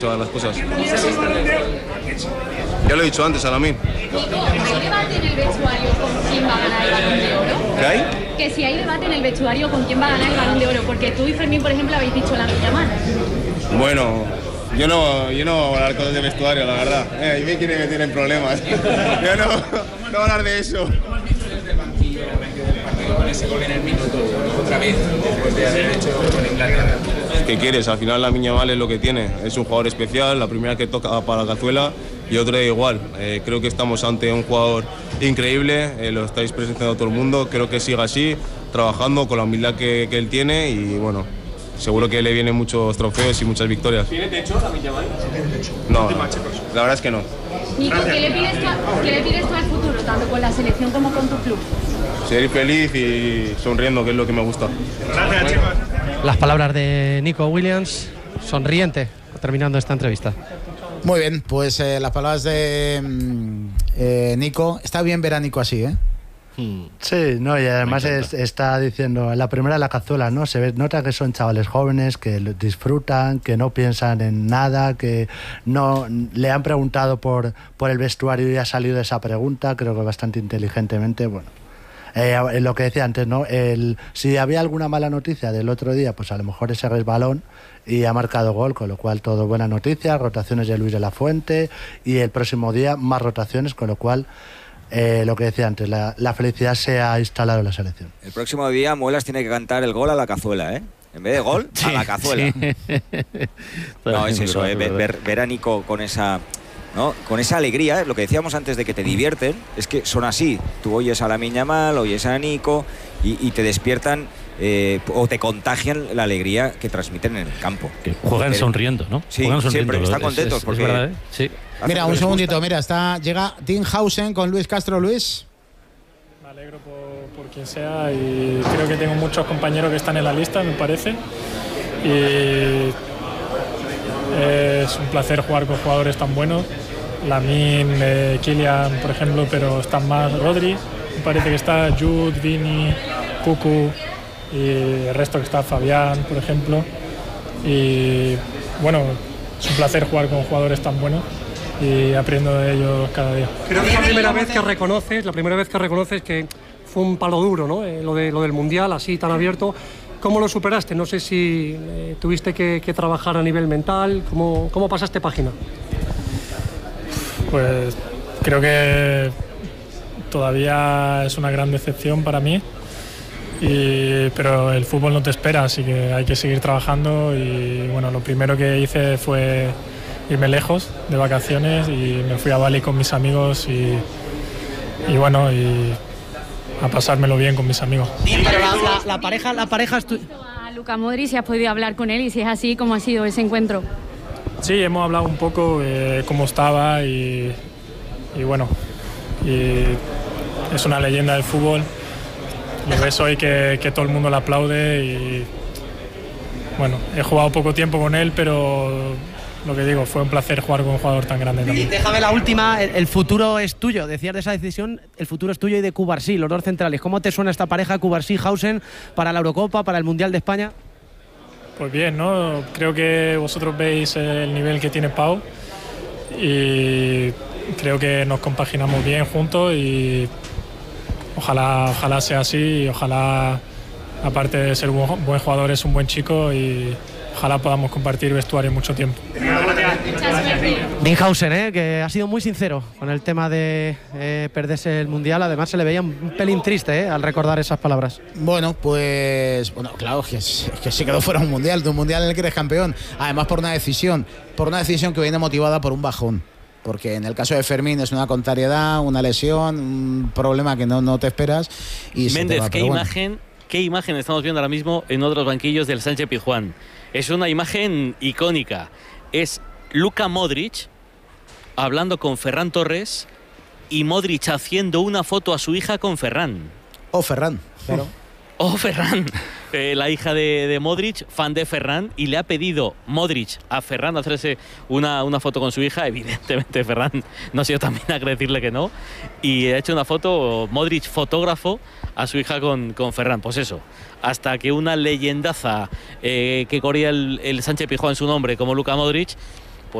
Todas las cosas. Ya lo he dicho antes, Alamín. ¿Hay debate en el vestuario con quién va a ganar el Balón de Oro? ¿Qué hay? Que si hay debate en el vestuario con quién va a ganar el Balón de Oro, porque tú y Fermín, por ejemplo, habéis dicho Lamine Yamal. Bueno, yo no voy a hablar cosas de vestuario, la verdad. Y me quieren meter en problemas. Yo no voy a hablar de eso. Con ese gol en el minuto, otra vez, después de haber hecho con Inglaterra. ¿Qué quieres? Al final Lamine Yamal es lo que tiene. Es un jugador especial, la primera que toca para la cazuela y otra igual. Creo que estamos ante un jugador increíble, lo estáis presentando a todo el mundo. Creo que siga así, trabajando con la humildad que él tiene y bueno, seguro que le vienen muchos trofeos y muchas victorias. ¿Tiene techo Lamine Yamal? No, la verdad es que no. Nico, ¿qué le pides tú al futuro, tanto con la selección como con tu club? Ser feliz y sonriendo, que es lo que me gusta. Gracias, chicos. Las palabras de Nico Williams, sonriente, terminando esta entrevista. Muy bien, pues las palabras de Nico. Está bien ver a Nico así, ¿eh? Sí, no, y además está diciendo, la primera de la cazuela, ¿no? Nota que son chavales jóvenes, que disfrutan, que no piensan en nada, que no le han preguntado por el vestuario y ha salido esa pregunta, creo que bastante inteligentemente, bueno. Lo que decía antes, ¿no? Si había alguna mala noticia del otro día, pues a lo mejor ese resbalón y ha marcado gol, con lo cual todo buena noticia, rotaciones de Luis de la Fuente y el próximo día más rotaciones, con lo cual lo que decía antes, la felicidad se ha instalado en la selección. El próximo día Muelas tiene que cantar el gol a la cazuela, ¿eh? En vez de gol, a la cazuela. Sí. No, es eso, ver a Nico con esa... ¿no? Con esa alegría, lo que decíamos antes de que te divierten, es que son así. Tú oyes a Lamine Yamal, oyes a Nico y te despiertan o te contagian la alegría que transmiten en el campo. Que juegan sonriendo, ¿no? Sí, juegan sonriendo, siempre, están contentos porque... Es verdad, ¿eh? Sí. Mira, un segundito, mira, llega Dinhausen con Luis Castro. Luis. Me alegro por quien sea y creo que tengo muchos compañeros que están en la lista, me parece. Y es un placer jugar con jugadores tan buenos. Lamine, Kylian, por ejemplo, pero están más Rodri, me parece que está Jude, Vini, Cucu y el resto que está Fabián, por ejemplo. Y bueno, es un placer jugar con jugadores tan buenos y aprendo de ellos cada día. Creo que es la primera vez que reconoces que fue un palo duro, ¿no? Lo del Mundial, así tan abierto. ¿Cómo lo superaste? No sé si tuviste que trabajar a nivel mental. ¿Cómo pasaste página? Pues creo que todavía es una gran decepción para mí, pero el fútbol no te espera, así que hay que seguir trabajando y bueno, lo primero que hice fue irme lejos de vacaciones y me fui a Bali con mis amigos y a pasármelo bien con mis amigos. Pero la pareja es tuya. A Luka Modric, si has podido hablar con él y si es así, ¿cómo ha sido ese encuentro? Sí, hemos hablado un poco cómo estaba y es una leyenda del fútbol. Lo ves hoy que todo el mundo le aplaude y bueno, he jugado poco tiempo con él, pero lo que digo, fue un placer jugar con un jugador tan grande también. Déjame la última, el futuro es tuyo, decías de esa decisión, el futuro es tuyo y de Cubarsí, los dos centrales. ¿Cómo te suena esta pareja Cubarsí-Hausen para la Eurocopa, para el Mundial de España? Pues bien, ¿no? Creo que vosotros veis el nivel que tiene Pau y creo que nos compaginamos bien juntos y ojalá sea así y ojalá, aparte de ser un buen jugador, es un buen chico y ojalá podamos compartir vestuario mucho tiempo. Dinhausen, que ha sido muy sincero con el tema de perderse el Mundial. Además se le veía un pelín triste al recordar esas palabras. Bueno, pues claro, que se quedó fuera de un Mundial en el que eres campeón. Además por una decisión que viene motivada por un bajón. Porque en el caso de Fermín es una contrariedad, una lesión, un problema que no te esperas. Y Méndez, ¿qué imagen estamos viendo ahora mismo en otros banquillos del Sánchez Pizjuán? Es una imagen icónica. Es Luka Modric hablando con Ferran Torres y Modric haciendo una foto a su hija con Ferran. Ferran, claro. Ferran, la hija de Modric, fan de Ferran, y le ha pedido Modric a Ferran hacerse una foto con su hija. Evidentemente Ferran no ha sido tan vinagre decirle que no, y ha hecho una foto, Modric fotógrafo, a su hija con Ferran. Pues eso, hasta que una leyendaza que corría el Sánchez Pizjuán en su nombre como Luka Modric